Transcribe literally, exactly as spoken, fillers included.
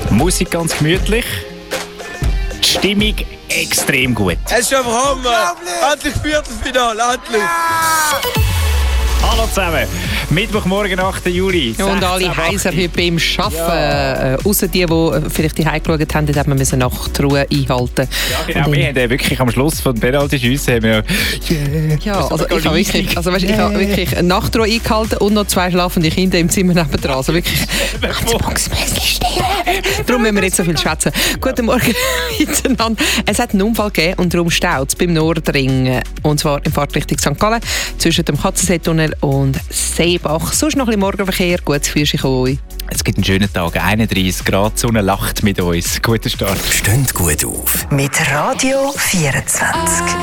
Musik ganz gemütlich. Die Stimmung extrem gut. Es ist einfach Hammer! Endlich Viertelfinale, endlich! Hallo zusammen, Mittwochmorgen, achten Juli. Und alle heiser heute beim Arbeiten. Ja. Äh, Außer die, die vielleicht die heimgeschaut haben, dort müssen wir Nachtruhe einhalten. Ja, genau. Wir haben ja wirklich am Schluss von Penalty-Schüssen haben wir yeah. Ja, also ich habe wirklich, also weißt, yeah. ich habe wirklich eine Nachtruhe eingehalten und noch zwei schlafende Kinder im Zimmer nebenan. Also wirklich boxmäßig stehen. Darum müssen wir jetzt so viel schwätzen. Guten Morgen miteinander. Es hat einen Unfall gegeben und darum staut es beim Nordring. Und zwar in Fahrtrichtung Sankt Gallen zwischen dem Katzenseetunnel und Seebach. Sonst noch ein bisschen Morgenverkehr. Gutes Führchen euch. Es gibt einen schönen Tag, einunddreißig Grad, die Sonne lacht mit uns. Guten Start. Steht gut auf. Mit Radio vierundzwanzig.